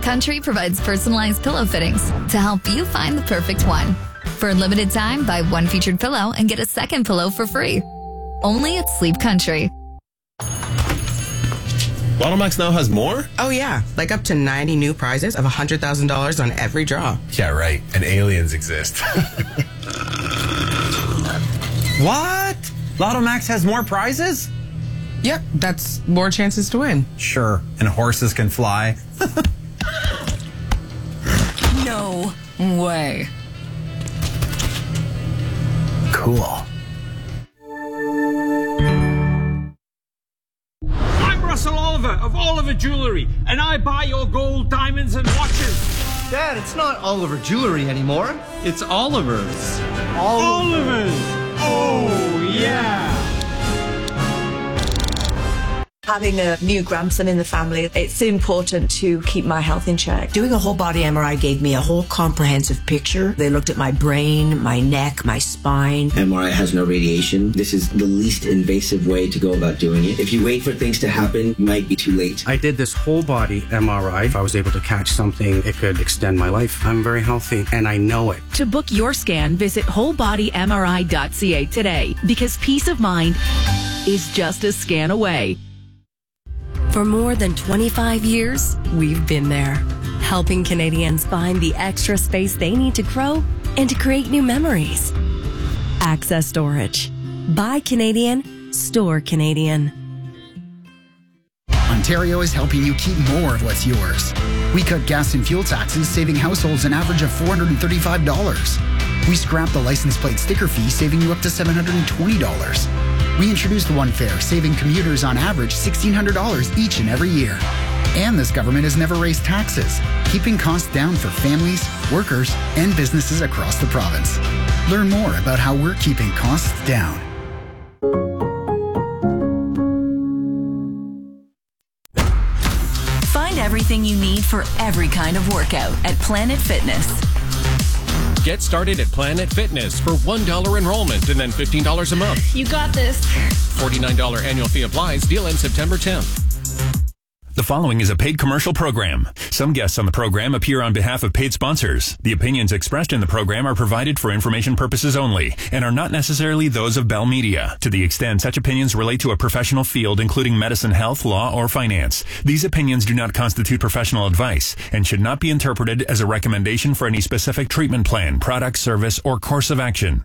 Country provides personalized pillow fittings to help you find the perfect one. For a limited time, buy one featured pillow and get a second pillow for free. Only at Sleep Country. Lotto Max now has more? Oh, yeah. Like up to 90 new prizes of $100,000 on every draw. Yeah, right. And aliens exist. What? Lotto Max has more prizes? Yep, that's more chances to win. Sure. And horses can fly. No way. Cool. I'm Russell Oliver of Oliver Jewelry, and I buy your gold, diamonds, and watches. Dad, it's not Oliver Jewelry anymore. It's Oliver's. Oliver's. Oh, yeah. Having a new grandson in the family, it's important to keep my health in check. Doing a whole body MRI gave me a whole comprehensive picture. They looked at my brain, my neck, my spine. MRI has no radiation. This is the least invasive way to go about doing it. If you wait for things to happen, you might be too late. I did this whole body MRI. If I was able to catch something, it could extend my life. I'm very healthy, and I know it. To book your scan, visit wholebodymri.ca today, because peace of mind is just a scan away. For more than 25 years, we've been there, helping Canadians find the extra space they need to grow and to create new memories. Access Storage. Buy Canadian, store Canadian. Ontario is helping you keep more of what's yours. We cut gas and fuel taxes, saving households an average of $435. We scrapped the license plate sticker fee, saving you up to $720. We introduced One Fare, saving commuters on average $1,600 each and every year. And this government has never raised taxes, keeping costs down for families, workers, and businesses across the province. Learn more about how we're keeping costs down. Find everything you need for every kind of workout at Planet Fitness. Get started at Planet Fitness for $1 enrollment and then $15 a month. You got this. $49 annual fee applies. Deal ends September 10th. The following is a paid commercial program. Some guests on the program appear on behalf of paid sponsors. The opinions expressed in the program are provided for information purposes only and are not necessarily those of Bell Media. To the extent such opinions relate to a professional field, including medicine, health, law, or finance, these opinions do not constitute professional advice and should not be interpreted as a recommendation for any specific treatment plan, product, service, or course of action.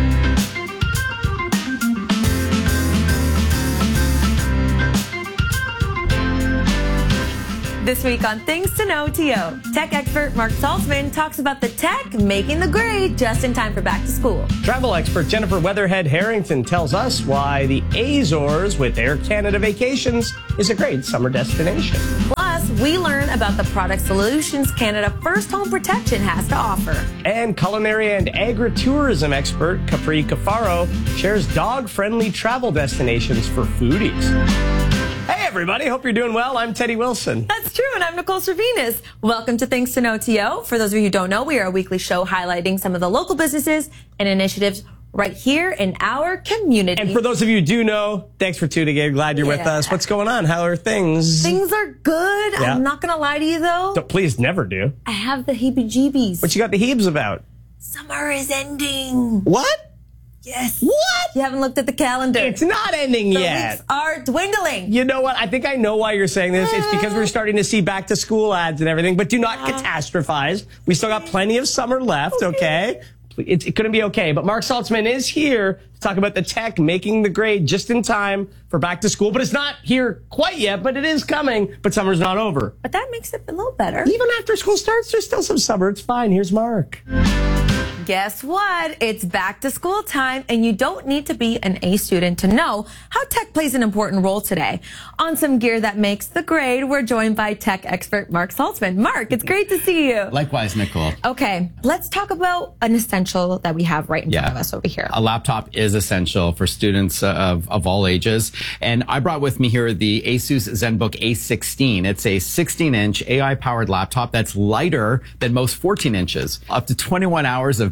This week on Things to Know TO, tech expert Mark Saltzman talks about the tech making the grade just in time for back to school. Travel expert Jennifer Weatherhead Harrington tells us why the Azores with Air Canada Vacations is a great summer destination. Plus, we learn about the product solutions Canada First Home Protection has to offer. And culinary and agritourism expert Capri Cafaro shares dog-friendly travel destinations for foodies. Hey everybody, hope you're doing well. I'm Teddy Wilson. That's true, and I'm Nicole Cervinas. Welcome to Things to Know TO. For those of you who don't know, we are a weekly show highlighting some of the local businesses and initiatives right here in our community. And for those of you who do know, thanks for tuning in. Glad you're with us. What's going on? How are things? Things are good. Yeah. I'm not going to lie to you, though. Please never do. I have the heebie-jeebies. What you got the heebs about? Summer is ending. What? Yes. What? You haven't looked at the calendar. It's not ending yet. The weeks are dwindling. You know what? I think I know why you're saying this. It's because we're starting to see back to school ads and everything. But do not catastrophize. We still got plenty of summer left, okay? It's going to be okay. But Mark Saltzman is here to talk about the tech making the grade just in time for back to school. But it's not here quite yet, but it is coming. But summer's not over. But that makes it a little better. Even after school starts, there's still some summer. It's fine. Here's Mark. Guess what? It's back to school time, and you don't need to be an A student to know how tech plays an important role today. On Some Gear That Makes the Grade, we're joined by tech expert Mark Saltzman. Mark, it's great to see you. Likewise, Nicole. Okay, let's talk about an essential that we have right in front of us over here. A laptop is essential for students of all ages. And I brought with me here the Asus ZenBook A16. It's a 16-inch AI-powered laptop that's lighter than most 14 inches. Up to 21 hours of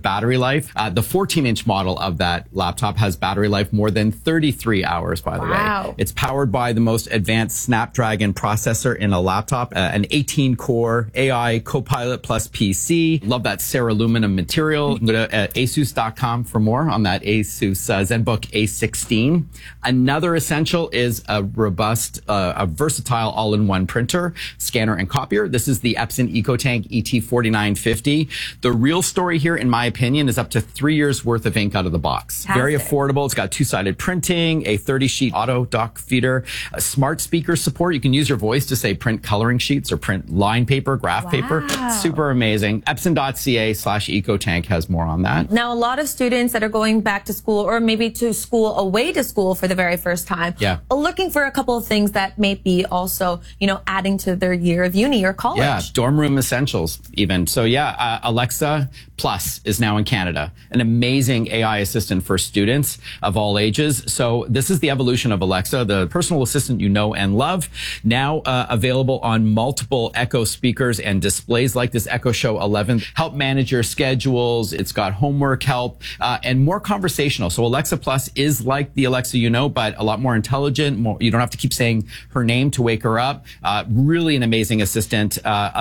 battery life. The 14-inch model of that laptop has battery life more than 33 hours, by the way. It's powered by the most advanced Snapdragon processor in a laptop, an 18-core AI Copilot Plus PC. Love that Ceraluminum material. Go to asus.com for more on that Asus ZenBook A16. Another essential is a robust, a versatile all-in-one printer, scanner, and copier. This is the Epson EcoTank ET4950. The real story here, in my opinion, is up to 3 years worth of ink out of the box. Very affordable. It's got two-sided printing, a 30-sheet auto dock feeder, a smart speaker support. You can use your voice to say print coloring sheets or print line paper, graph paper. Super amazing. Epson.ca/EcoTank has more on that. Now, a lot of students that are going back to school or maybe to school away to school for the very first time are looking for a couple of things that may be also, adding to their year of uni or college. Yeah, dorm room essentials even. So Alexa Plus is now in Canada, an amazing AI assistant for students of all ages. So this is the evolution of Alexa, the personal assistant you know and love, now available on multiple Echo speakers and displays like this Echo Show 11. Help manage your schedules. It's got homework help and more conversational. So Alexa Plus is like the Alexa you know, but a lot more intelligent. You don't have to keep saying her name to wake her up. Really an amazing assistant.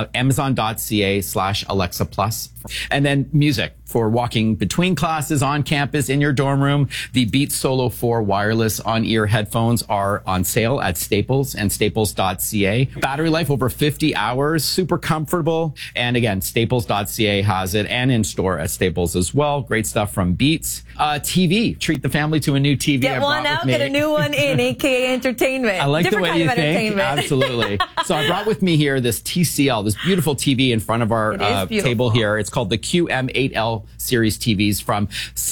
Amazon.ca/Alexa Plus. And then music for walking between classes, on campus, in your dorm room. The Beats Solo 4 wireless on-ear headphones are on sale at Staples and staples.ca. Battery life over 50 hours, super comfortable. And again, staples.ca has it, and in store at Staples as well. Great stuff from Beats. TV, treat the family to a new TV. Get one out, get a new one in, aka entertainment. I like Different the way you kind of think. Absolutely. So I brought with me here this TCL, this beautiful TV in front of our table here. It's called the QM8L series TVs, from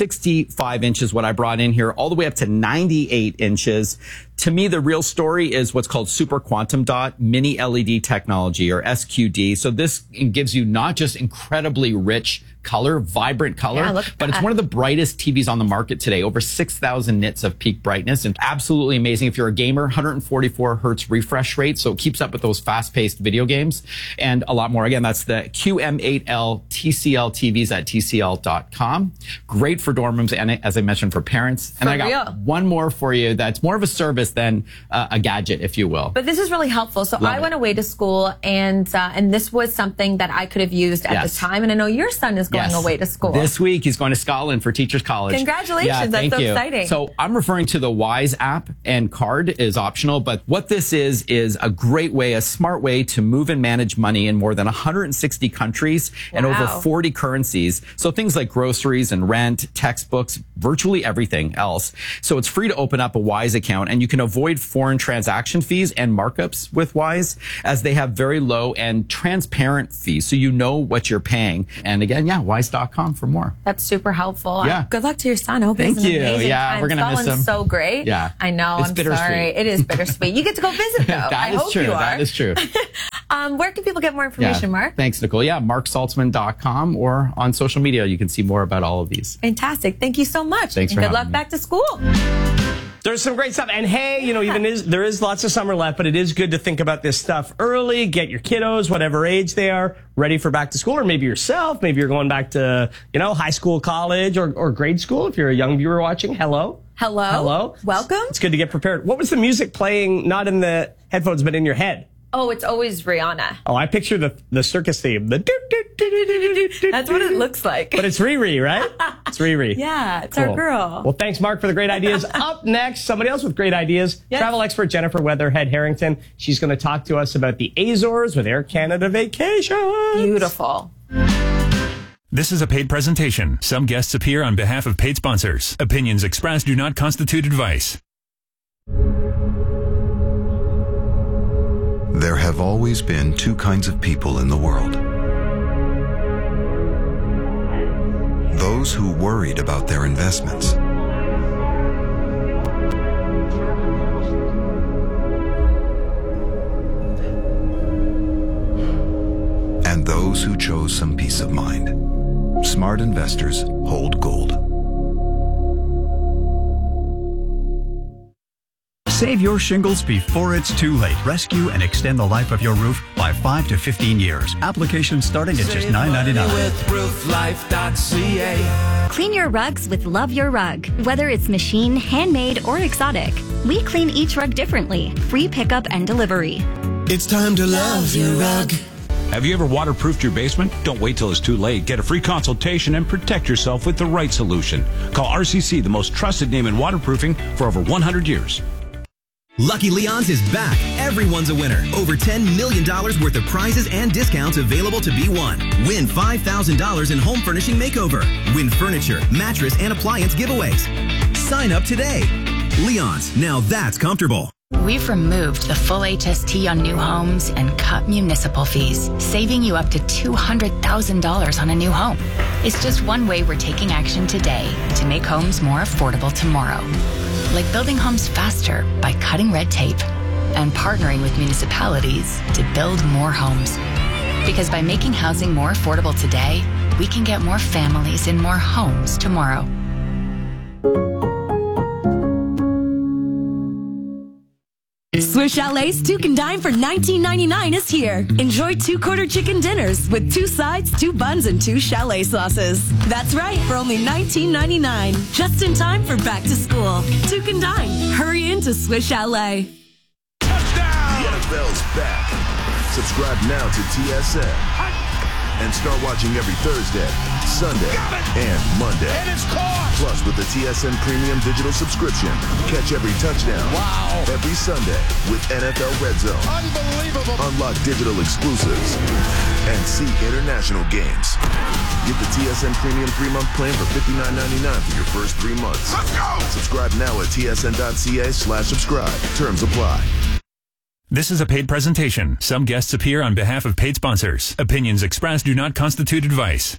65 inches, what I brought in here, all the way up to 98 inches. To me, the real story is what's called Super Quantum Dot Mini LED technology, or SQD. So this gives you not just incredibly rich color, vibrant color, but it's one of the brightest TVs on the market today. Over 6,000 nits of peak brightness, and absolutely amazing. If you're a gamer, 144 hertz refresh rate, so it keeps up with those fast-paced video games, and a lot more. Again, that's the QM8L TCL TVs at TCL.com. Great for dorm rooms, and as I mentioned, for parents. And I got one more for you that's more of a service than a gadget, if you will. But this is really helpful. So I went away to school, and this was something that I could have used at the time. And I know your son is going away to school. This week, he's going to Scotland for Teachers College. Congratulations. Yeah, That's so exciting. So I'm referring to the Wise app, and card is optional. But what this is a great way, a smart way to move and manage money in more than 160 countries and over 40 currencies. So things like groceries and rent, textbooks, virtually everything else. So it's free to open up a Wise account, and you can avoid foreign transaction fees and markups with Wise, as they have very low and transparent fees. So you know what you're paying. And again, wise.com for more. That's super helpful. Yeah. Good luck to your son. I hope Thank it's an you. amazing Yeah, time. we're going to miss him. So great. Yeah. I know. It's I'm bittersweet. sorry. It is bittersweet. You get to go visit, though. That is true. That is true. Where can people get more information, Mark? Thanks, Nicole. Yeah, marksaltzman.com, or on social media, you can see more about all of these. Fantastic. Thank you so much. Thanks and for good having luck me. back to school. There's some great stuff. And hey, there is lots of summer left, but it is good to think about this stuff early. Get your kiddos, whatever age they are, ready for back to school, or maybe yourself. Maybe you're going back to, high school, college, or grade school. If you're a young viewer watching, hello. Hello. Hello. Welcome. It's good to get prepared. What was the music playing, not in the headphones, but in your head? Oh, it's always Rihanna. Oh, I picture the circus theme. That's what it looks like. But it's Riri, right? It's Riri. Yeah, it's our girl. Well, thanks, Mark, for the great ideas. Up next, somebody else with great ideas. Yes. Travel expert Jennifer Weatherhead Harrington. She's going to talk to us about the Azores with Air Canada Vacations. Beautiful. This is a paid presentation. Some guests appear on behalf of paid sponsors. Opinions expressed do not constitute advice. There have always been two kinds of people in the world. Those who worried about their investments. And those who chose some peace of mind. Smart investors hold gold. Save your shingles before it's too late. Rescue and extend the life of your roof by 5 to 15 years. Application starting at just $9.99. With rooflife.ca. Clean your rugs with Love Your Rug. Whether it's machine, handmade, or exotic, we clean each rug differently. Free pickup and delivery. It's time to love your rug. Have you ever waterproofed your basement? Don't wait till it's too late. Get a free consultation and protect yourself with the right solution. Call RCC, the most trusted name in waterproofing for over 100 years. Lucky Leon's is back. Everyone's a winner. Over $10 million worth of prizes and discounts available to be won. Win $5,000 in home furnishing makeover. Win furniture, mattress, and appliance giveaways. Sign up today. Leon's, now that's comfortable. We've removed the full HST on new homes and cut municipal fees, saving you up to $200,000 on a new home. It's just one way we're taking action today to make homes more affordable tomorrow. Like building homes faster by cutting red tape and partnering with municipalities to build more homes. Because by making housing more affordable today, we can get more families in more homes tomorrow. Swiss Chalet's 2 Can Dine for $19.99 is here. Enjoy 2-quarter chicken dinners with 2 sides, 2 buns, and 2 chalet sauces. That's right, for only $19.99. Just in time for back to school. 2 Can Dine. Hurry into Swiss Chalet. Touchdown! The NFL's back. Subscribe now to TSN. And start watching every Thursday, Sunday, and Monday. And it's caught! Plus, with the TSN Premium Digital subscription, catch every touchdown. Wow! Every Sunday with NFL Red Zone. Unbelievable! Unlock digital exclusives and see international games. Get the TSN Premium 3-month plan for $59.99 for your first 3 months. Let's go! Subscribe now at tsn.ca/subscribe. Terms apply. This is a paid presentation. Some guests appear on behalf of paid sponsors. Opinions expressed do not constitute advice.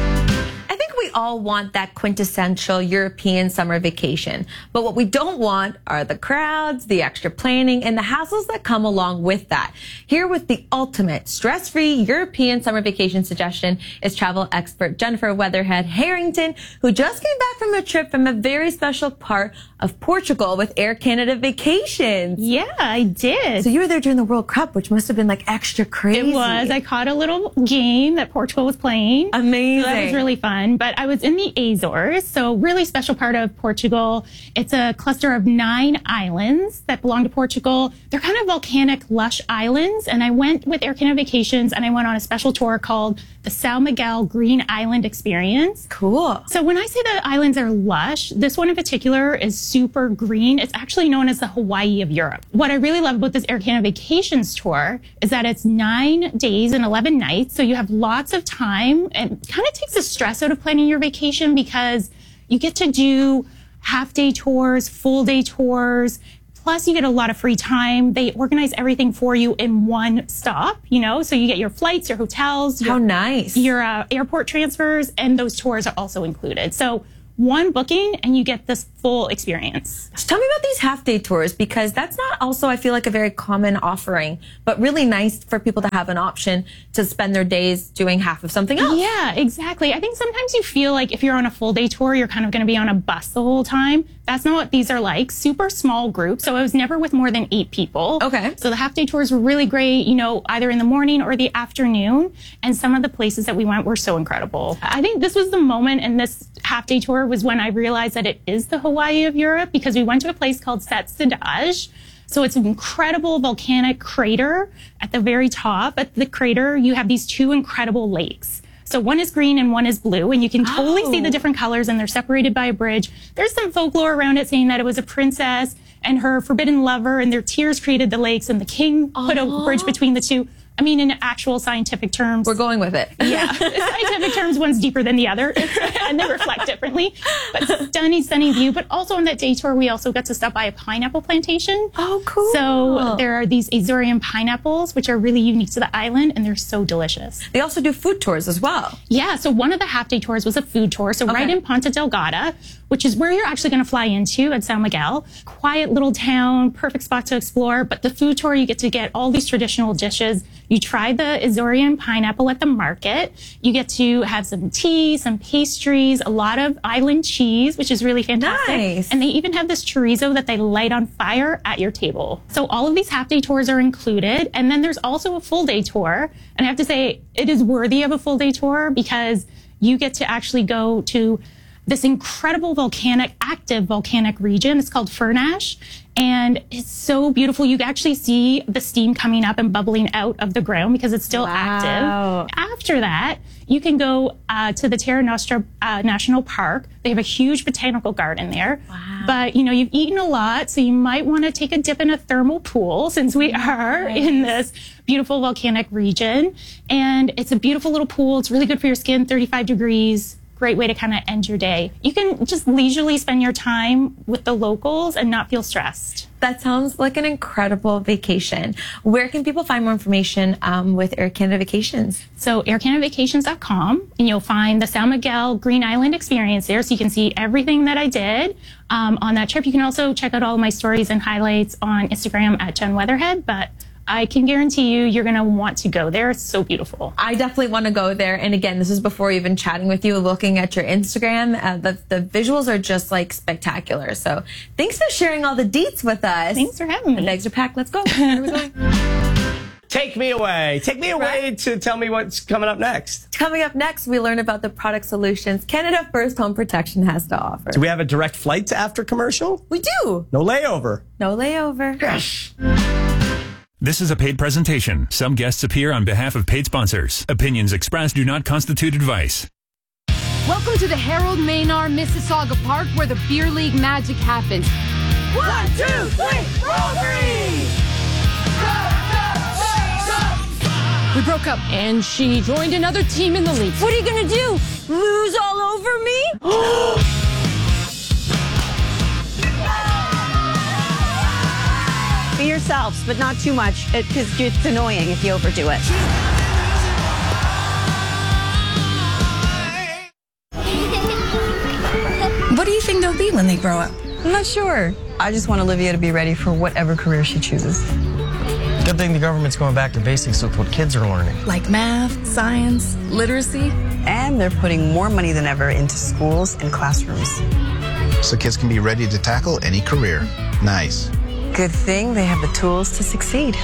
I think we all want that quintessential European summer vacation. But what we don't want are the crowds, the extra planning, and the hassles that come along with that. Here with the ultimate stress-free European summer vacation suggestion is travel expert Jennifer Weatherhead Harrington, who just came back from a trip from a very special part of Portugal with Air Canada Vacations. Yeah, I did. So you were there during the World Cup, which must have been like extra crazy. It was. I caught a little game that Portugal was playing. Amazing. So that was really fun. But I was in the Azores, so really special part of Portugal. It's a cluster of 9 islands that belong to Portugal. They're kind of volcanic, lush islands. And I went with Air Canada Vacations and I went on a special tour called the São Miguel Green Island Experience. Cool. So when I say the islands are lush, this one in particular is super green. It's actually known as the Hawaii of Europe. What I really love about this Air Canada Vacations tour is that it's 9 days and 11 nights. So you have lots of time and kind of takes the stress out of planning your vacation because you get to do half-day tours, full-day tours. Plus, you get a lot of free time. They organize everything for you in one stop, you know, so you get your flights, your hotels. How nice. Your airport transfers, and those tours are also included. So one booking and you get this full experience. So tell me about these half-day tours, because that's not also, I feel like, a very common offering, but really nice for people to have an option to spend their days doing half of something else. Yeah, exactly. I think sometimes you feel like if you're on a full-day tour, you're kind of going to be on a bus the whole time. That's not what these are like. Super small groups. So I was never with more than 8 people. Okay. So the half-day tours were really great, you know, either in the morning or the afternoon. And some of the places that we went were so incredible. I think this was the moment in this half-day tour was when I realized that it is the Hawaii of Europe, because we went to a place called Sete Cidades. So it's an incredible volcanic crater at the very top. At the crater, you have these 2 incredible lakes. So one is green and one is blue, and you can totally see the different colors, and they're separated by a bridge. There's some folklore around it saying that it was a princess and her forbidden lover, and their tears created the lakes, and the king put a bridge between the 2. I mean, in actual scientific terms. We're going with it. Yeah. Scientific terms, one's deeper than the other, and they reflect differently. But stunning view. But also on that day tour, we also got to stop by a pineapple plantation. Oh, cool. So there are these Azorean pineapples, which are really unique to the island, and they're so delicious. They also do food tours as well. Yeah. So one of the half-day tours was a food tour. So right in Ponta Delgada, which is where you're actually going to fly into at San Miguel. Quiet little town, perfect spot to explore. But the food tour, you get all these traditional dishes. You try the Azorean pineapple at the market. You get to have some tea, some pastries, a lot of island cheese, which is really fantastic. Nice. And they even have this chorizo that they light on fire at your table. So all of these half-day tours are included. And then there's also a full-day tour. And I have to say, it is worthy of a full-day tour because you get to actually go to this incredible active volcanic region. It's called Furnash. And it's so beautiful. You can actually see the steam coming up and bubbling out of the ground because it's still active. After that, you can go to the Terra Nostra National Park. They have a huge botanical garden there. But, you've eaten a lot, so you might want to take a dip in a thermal pool since we are in this beautiful volcanic region. And it's a beautiful little pool. It's really good for your skin, 35 degrees. Great way to kind of end your day. You can just leisurely spend your time with the locals and not feel stressed. That sounds like an incredible vacation. Where can people find more information with Air Canada Vacations? So aircanadavacations.com, and you'll find the San Miguel Green Island experience there, so you can see everything that I did on that trip. You can also check out all of my stories and highlights on Instagram at Jen Weatherhead, but I can guarantee you're going to want to go there. It's so beautiful. I definitely want to go there. And again, this is before even chatting with you, looking at your Instagram. The visuals are just like spectacular. So thanks for sharing all the deets with us. Thanks for having me. The bags are packed. Let's go. Where are we going? Take me away. Take me away to tell me what's coming up next. Coming up next, we learn about the product solutions Canada First Home Protection has to offer. Do we have a direct flight to after commercial? We do. No layover. No layover. Yes. This is a paid presentation. Some guests appear on behalf of paid sponsors. Opinions expressed do not constitute advice. Welcome to the Harold Maynard Mississauga Park, where the Beer League magic happens. 1, 2, 3, roll green! We broke up, and she joined another team in the league. What are you gonna do? Lose all over me? Be yourselves, but not too much, because it's annoying if you overdo it. What do you think they'll be when they grow up? I'm not sure. I just want Olivia to be ready for whatever career she chooses. Good thing the government's going back to basics with what kids are learning. Like math, science, literacy. And they're putting more money than ever into schools and classrooms. So kids can be ready to tackle any career. Nice. Good thing they have the tools to succeed.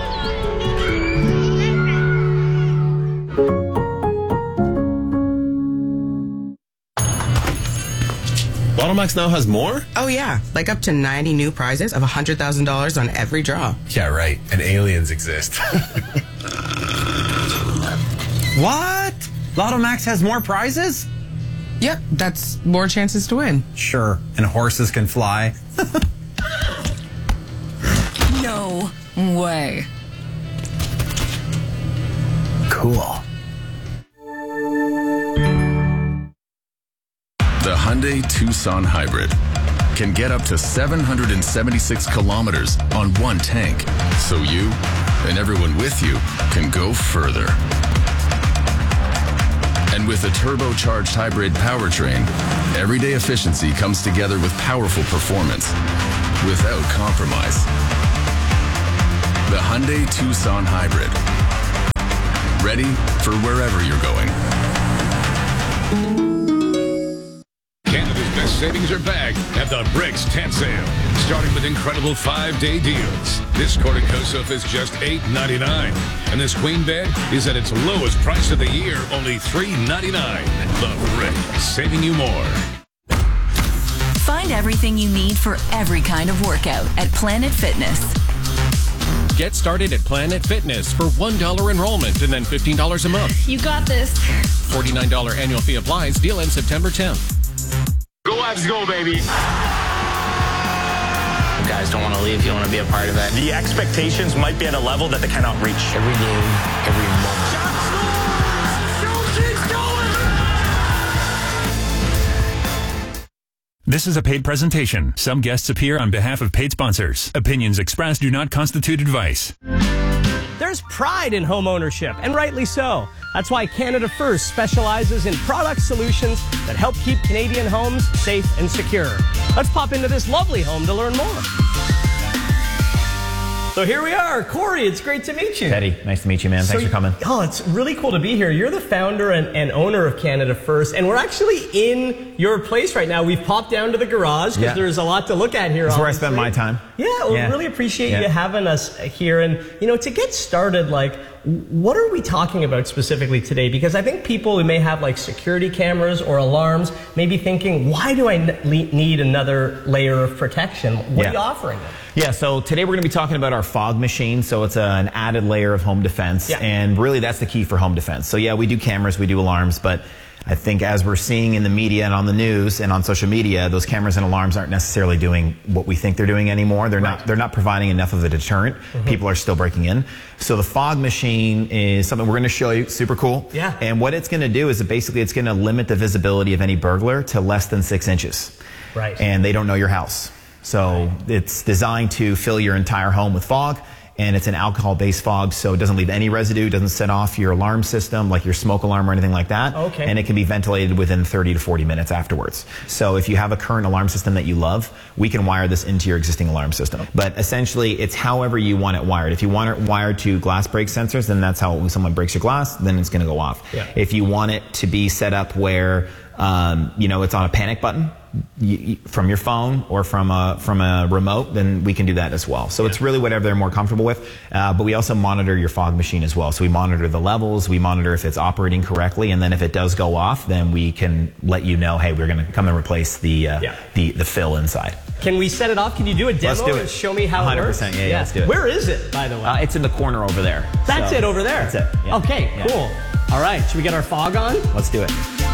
Lottomax now has more? Oh yeah, like up to 90 new prizes of $100,000 on every draw. Yeah, right. And aliens exist. What? Lottomax has more prizes? Yep, that's more chances to win. Sure, and horses can fly. No way. Cool. The Hyundai Tucson Hybrid can get up to 776 kilometers on one tank, so you and everyone with you can go further. And with a turbocharged hybrid powertrain, everyday efficiency comes together with powerful performance without compromise. The Hyundai Tucson Hybrid. Ready for wherever you're going. Canada's best savings are back at the Bricks Tent Sale, starting with incredible 5-day deals. This Cortico sofa is just $8.99, and this queen bed is at its lowest price of the year, only $3.99. The Bricks, saving you more. Find everything you need for every kind of workout at Planet Fitness. Get started at Planet Fitness for $1 enrollment and then $15 a month. You got this. $49 annual fee applies. Deal ends September 10th. Go Avs, go, baby. You guys don't want to leave. You want to be a part of it. The expectations might be at a level that they cannot reach. Every game, every moment. This is a paid presentation. Some guests appear on behalf of paid sponsors. Opinions expressed do not constitute advice. There's pride in home ownership, and rightly so. That's why Canada First specializes in product solutions that help keep Canadian homes safe and secure. Let's pop into this lovely home to learn more. So here we are. Corey, it's great to meet you. Teddy, nice to meet you, man. Thanks for coming. Oh, it's really cool to be here. You're the founder and owner of Canada First, and we're actually in your place right now. We've popped down to the garage because there's a lot to look at here. That's where I spend my time. Yeah, we really appreciate you having us here. And, you know, to get started, like, what are we talking about specifically today? Because I think people who may have like security cameras or alarms may be thinking, why do I need another layer of protection? What are you offering them? Yeah, so today we're going to be talking about our fog machine. So it's an added layer of home defense. And really that's the key for home defense. So yeah, we do cameras, we do alarms, but I think as we're seeing in the media and on the news and on social media, those cameras and alarms aren't necessarily doing what we think they're doing anymore. They're not providing enough of a deterrent. People are still breaking in. So the fog machine is something we're going to show you. Super cool. Yeah. And what it's going to do is basically it's going to limit the visibility of any burglar to less than 6 inches. Right. And they don't know your house. So it's designed to fill your entire home with fog. And it's an alcohol-based fog, so it doesn't leave any residue, doesn't set off your alarm system, like your smoke alarm or anything like that. Okay. And it can be ventilated within 30 to 40 minutes afterwards. So if you have a current alarm system that you love, we can wire this into your existing alarm system. But essentially, it's however you want it wired. If you want it wired to glass break sensors, then that's how when someone breaks your glass, then it's going to go off. Yeah. If you want it to be set up where, you know, it's on a panic button, from your phone or from a remote, then we can do that as well. So it's really whatever they're more comfortable with. But we also monitor your fog machine as well. So we monitor the levels, we monitor if it's operating correctly, and then if it does go off, then we can let you know, hey, we're going to come and replace the fill inside. Can we set it off? Can you do a demo? Let's do it. And show me how it works? 100%, yeah, let's do it. Where is it, by the way? It's in the corner over there. That's it over there? That's it. Yeah. Okay, cool. All right, should we get our fog on? Let's do it.